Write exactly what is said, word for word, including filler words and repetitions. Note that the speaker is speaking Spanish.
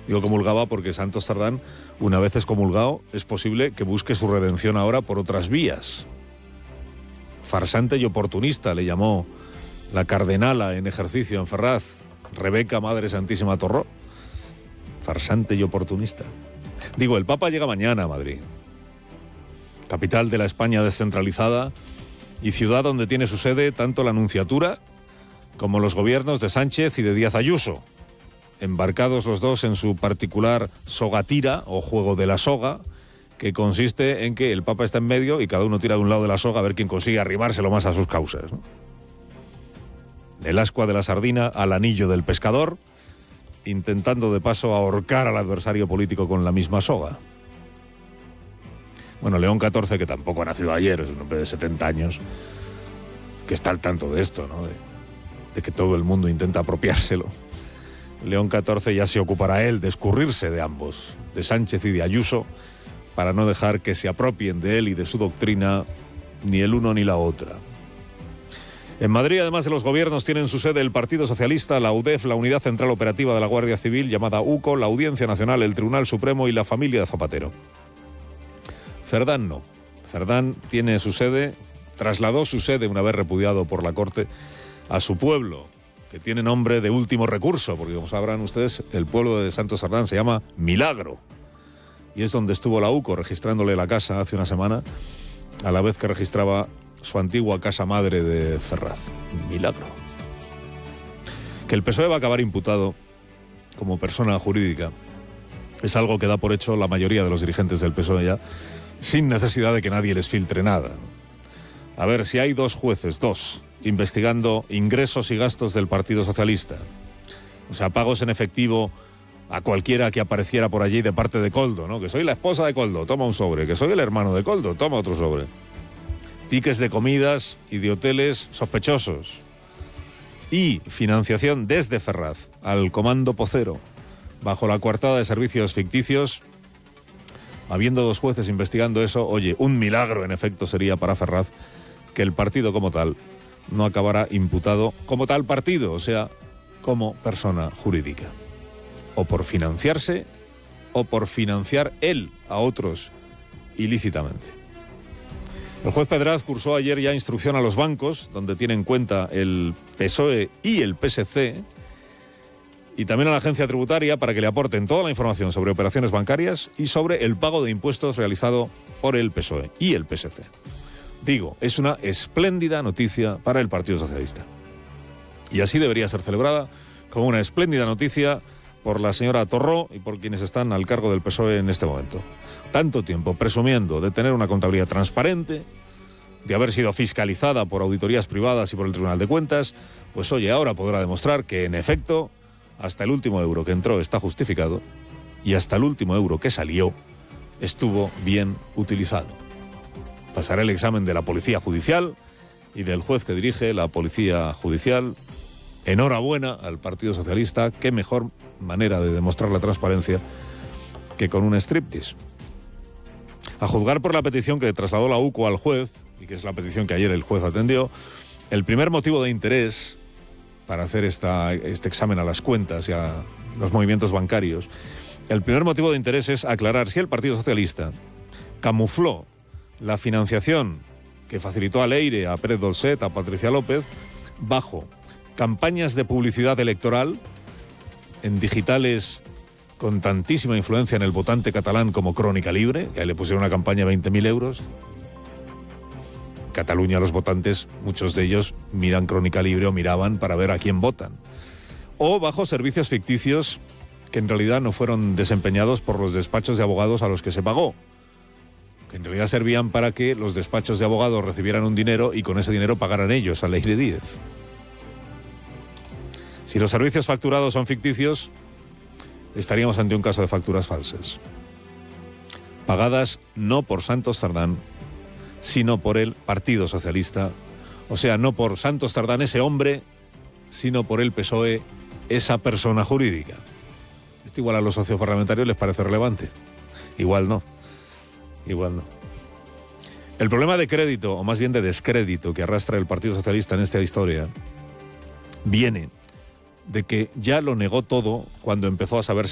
Digo comulgaba porque Santos Cerdán, una vez excomulgado, es posible que busque su redención ahora por otras vías. Farsante y oportunista le llamó la cardenala en ejercicio en Ferraz, Rebeca Madre Santísima Torró. Farsante y oportunista. Digo, el Papa llega mañana a Madrid, capital de la España descentralizada y ciudad donde tiene su sede tanto la Nunciatura como los gobiernos de Sánchez y de Díaz Ayuso, embarcados los dos en su particular sogatira o juego de la soga, que consiste en que el Papa está en medio y cada uno tira de un lado de la soga a ver quién consigue arrimárselo más a sus causas, ¿no? El ascua de la sardina al anillo del pescador, intentando de paso ahorcar al adversario político con la misma soga. Bueno, León catorce, que tampoco ha nacido ayer, es un hombre de setenta años, que está al tanto de esto, ¿no? De, de que todo el mundo intenta apropiárselo. León catorce ya se ocupará él de escurrirse de ambos, de Sánchez y de Ayuso, para no dejar que se apropien de él y de su doctrina ni el uno ni la otra. En Madrid, además de los gobiernos, tienen su sede el Partido Socialista, la U D E F, la Unidad Central Operativa de la Guardia Civil, llamada U C O, la Audiencia Nacional, el Tribunal Supremo y la familia de Zapatero. Cerdán no. Cerdán tiene su sede, trasladó su sede una vez repudiado por la Corte a su pueblo, que tiene nombre de último recurso, porque como sabrán ustedes, el pueblo de Santos Cerdán se llama Milagro, y es donde estuvo la U C O registrándole la casa hace una semana, a la vez que registraba su antigua casa madre de Ferraz. Milagro. Que el P S O E va a acabar imputado como persona jurídica es algo que da por hecho la mayoría de los dirigentes del P S O E ya, sin necesidad de que nadie les filtre nada. A ver, si hay dos jueces, dos, investigando ingresos y gastos del Partido Socialista, o sea, pagos en efectivo a cualquiera que apareciera por allí de parte de Koldo, ¿no? Que soy la esposa de Koldo, toma un sobre. Que soy el hermano de Koldo, toma otro sobre. Tickets de comidas y de hoteles sospechosos. Y financiación desde Ferraz al Comando Pocero, bajo la coartada de servicios ficticios. Habiendo dos jueces investigando eso, oye, un milagro en efecto sería para Ferraz que el partido como tal no acabara imputado como tal partido, o sea, como persona jurídica. O por financiarse, o por financiar él a otros ilícitamente. El juez Pedraz cursó ayer ya instrucción a los bancos, donde tienen cuenta el P S O E y el P S C, y también a la agencia tributaria para que le aporten toda la información sobre operaciones bancarias y sobre el pago de impuestos realizado por el P S O E y el P S C. Digo, es una espléndida noticia para el Partido Socialista. Y así debería ser celebrada como una espléndida noticia por la señora Torró y por quienes están al cargo del P S O E en este momento. Tanto tiempo presumiendo de tener una contabilidad transparente, de haber sido fiscalizada por auditorías privadas y por el Tribunal de Cuentas, pues oye, ahora podrá demostrar que en efecto, hasta el último euro que entró está justificado y hasta el último euro que salió estuvo bien utilizado. Pasará el examen de la Policía Judicial y del juez que dirige la Policía Judicial. Enhorabuena al Partido Socialista, qué mejor manera de demostrar la transparencia que con un striptease. A juzgar por la petición que trasladó la U C O al juez, y que es la petición que ayer el juez atendió, el primer motivo de interés para hacer esta, este examen a las cuentas y a los movimientos bancarios, el primer motivo de interés es aclarar si el Partido Socialista camufló la financiación que facilitó a Leire, a Pérez Dolcet, a Patricia López, bajo campañas de publicidad electoral en digitales con tantísima influencia en el votante catalán como Crónica Libre, que le pusieron una campaña de veinte mil euros. En Cataluña los votantes, muchos de ellos miran Crónica Libre o miraban para ver a quién votan. O bajo servicios ficticios que en realidad no fueron desempeñados por los despachos de abogados a los que se pagó, que en realidad servían para que los despachos de abogados recibieran un dinero y con ese dinero pagaran ellos a Leire Díez. Si los servicios facturados son ficticios, estaríamos ante un caso de facturas falsas, pagadas no por Santos Cerdán, sino por el Partido Socialista, o sea, no por Santos Cerdán, ese hombre, sino por el P S O E, esa persona jurídica. Esto igual a los socios parlamentarios les parece relevante. Igual no. Igual no. El problema de crédito, o más bien de descrédito, que arrastra el Partido Socialista en esta historia, viene de que ya lo negó todo cuando empezó a saberse